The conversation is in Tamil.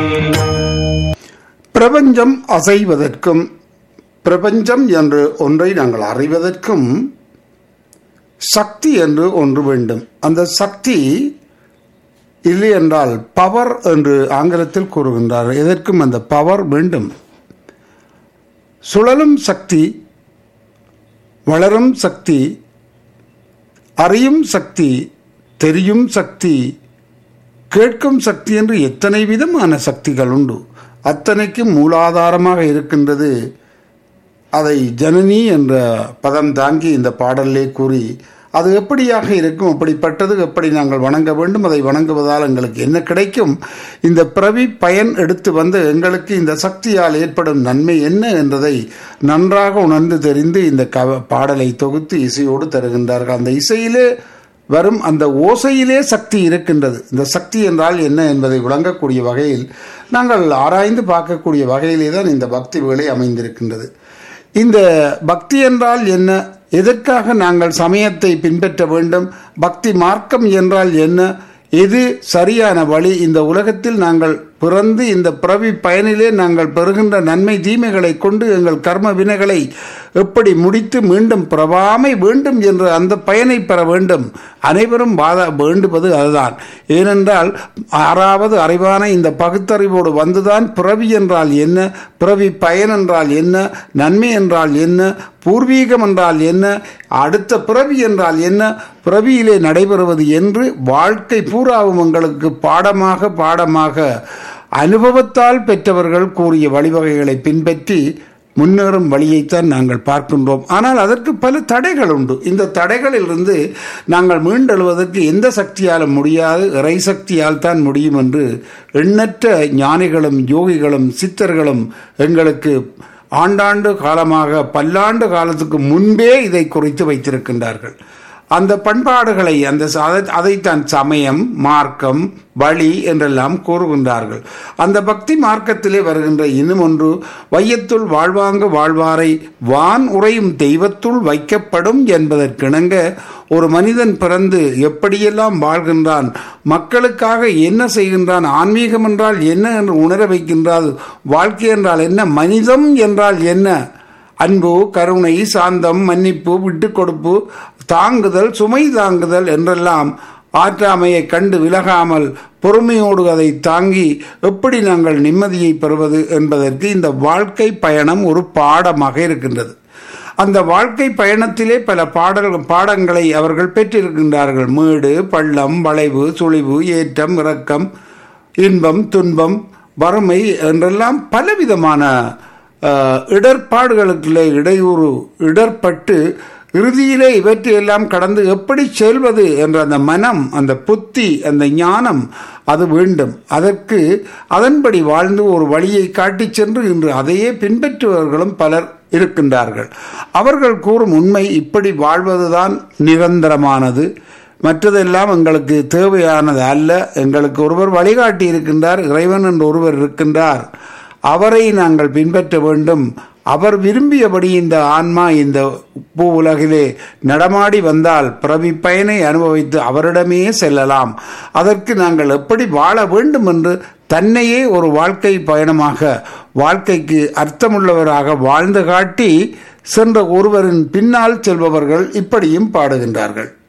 பிரபஞ்சம் அசைவதற்கும் பிரபஞ்சம் என்று ஒன்றை நாங்கள் அறிவதற்கும் சக்தி என்று ஒன்று வேண்டும். அந்த சக்தி இல்லை என்றால் பவர் என்று ஆங்கிலத்தில் கூறுகின்றார். எதற்கும் அந்த பவர் வேண்டும். சுழலும் சக்தி, வளரும் சக்தி, அறியும் சக்தி, தெரியும் சக்தி, கேட்கும் சக்தி என்று எத்தனை விதமான சக்திகள் உண்டு. அத்தனைக்கும் மூலாதாரமாக இருக்கின்றது. அதை ஜனனி என்ற பதம் தாங்கி இந்த பாடலே கூறி அது எப்படியாக இருக்கும், அப்படிப்பட்டது எப்படி நாங்கள் வணங்க வேண்டும், அதை வணங்குவதால் எங்களுக்கு என்ன கிடைக்கும், இந்த பிறவி பயன் எடுத்து வந்து எங்களுக்கு இந்த சக்தியால் ஏற்படும் நன்மை என்ன என்றதை நன்றாக உணர்ந்து தெரிந்து இந்த பாடலை தொகுத்து இசையோடு தருகின்றார்கள். அந்த இசையிலே வரும் அந்த ஓசையிலே சக்தி இருக்கின்றது. இந்த சக்தி என்றால் என்ன என்பதை விளங்கக்கூடிய வகையில் நாங்கள் ஆராய்ந்து பார்க்கக்கூடிய வகையிலே தான் இந்த பக்தி வேலை அமைந்திருக்கின்றது. இந்த பக்தி என்றால் என்ன, எதற்காக நாங்கள் சமயத்தை பின்பற்ற வேண்டும், பக்தி மார்க்கம் என்றால் என்ன, எது சரியான வழி, இந்த உலகத்தில் நாங்கள் பிறந்து இந்த பிறவி பயனிலே நாங்கள் பெறுகின்ற நன்மை தீமைகளை கொண்டு எங்கள் கர்ம வினைகளை எப்படி முடித்து மீண்டும் பிறவாமை வேண்டும் என்று அந்த பயனை பெற வேண்டும். அனைவரும் வேண்டுவது அதுதான். ஏனென்றால் ஆறாவது அறிவான இந்த பகுத்தறிவோடு வந்துதான் பிறவி என்றால் என்ன, பிறவி பயன் என்றால் என்ன, நன்மை என்றால் என்ன, பூர்வீகம் என்றால் என்ன, அடுத்த பிறவி என்றால் என்ன, பிறவியிலே நடைபெறுவது என்று வாழ்க்கை பூராவும் எங்களுக்கு பாடமாக அனுபவத்தால் பெற்றவர்கள் கூறிய வழிவகைகளை பின்பற்றி முன்னேறும் வழியைத்தான் நாங்கள் பார்க்கின்றோம். ஆனால் அதற்கு பல தடைகள் உண்டு. இந்த தடைகளிலிருந்து நாங்கள் மீண்டெழுவதற்கு எந்த சக்தியாலும் முடியாது, இறை சக்தியால் தான் முடியும் என்று எண்ணற்ற ஞானிகளும் யோகிகளும் சித்தர்களும் எங்களுக்கு ஆண்டாண்டு காலமாக பல்லாண்டு காலத்துக்கு முன்பே இதை குறித்து வைத்திருக்கின்றார்கள். அந்த பண்பாடுகளை அதைத்தான் சமயம், மார்க்கம், வழி என்றெல்லாம் கூறுகின்றார்கள். அந்த பக்தி மார்க்கத்திலே வருகின்ற இன்னும் ஒன்று, வையத்துள் வாழ்வாங்க வாழ்வாரை வான் உறையும் தெய்வத்துள் வைக்கப்படும் என்பதற்கிணங்க ஒரு மனிதன் பிறந்து எப்படியெல்லாம் வாழ்கின்றான், மக்களுக்காக என்ன செய்கின்றான், ஆன்மீகம் என்றால் என்ன என்று உணர வைக்கின்றால், வாழ்க்கை என்றால் என்ன, மனிதம் என்றால் என்ன, அன்பு, கருணை, சாந்தம், மன்னிப்பு, விட்டு கொடுப்பு, தாங்குதல், சுமை தாங்குதல் என்றெல்லாம் ஆற்றாமையை கண்டு விலகாமல் பொறுமையோடு அதை தாங்கி எப்படி நாங்கள் நிம்மதியை பெறுவது என்பதற்கு இந்த வாழ்க்கை பயணம் ஒரு பாடமாக இருக்கின்றது. அந்த வாழ்க்கை பயணத்திலே பல பாடங்களை அவர்கள் பெற்றிருக்கின்றார்கள். மேடு, பள்ளம், வளைவு, சுழிவு, ஏற்றம், இறக்கம், இன்பம், துன்பம், வறுமை என்றெல்லாம் பலவிதமான இடர்பாடுகளுக்குள்ளே இடர்பட்டு இறுதியிலே இவற்றையெல்லாம் கடந்து எப்படி செல்வது என்ற அந்த மனம், அந்த புத்தி, அந்த ஞானம் அது வேண்டும். அதற்கு அதன்படி வாழ்ந்து ஒரு வழியை காட்டி சென்று இன்று அதையே பின்பற்றுபவர்களும் பலர் இருக்கின்றார்கள். அவர்கள் கூறும் உண்மை, இப்படி வாழ்வதுதான் நிரந்தரமானது, மற்றதெல்லாம் எங்களுக்கு தேவையானது அல்ல. எங்களுக்கு ஒருவர் வழிகாட்டி இருக்கின்றார், இறைவன் என்று ஒருவர் இருக்கின்றார், அவரை நாங்கள் பின்பற்ற வேண்டும். அவர் விரும்பியபடி இந்த ஆன்மா இந்த பூ உலகிலே நடமாடி வந்தால் பிறவி பயனை அனுபவித்து அவரிடமே செல்லலாம். அதற்கு நாங்கள் எப்படி வாழ வேண்டும் என்று தன்னையே ஒரு வாழ்க்கை பயணமாக, வாழ்க்கைக்கு அர்த்தமுள்ளவராக வாழ்ந்து காட்டி சென்ற ஒருவரின் பின்னால் செல்பவர்கள் இப்படியும் பாடுகின்றார்கள்.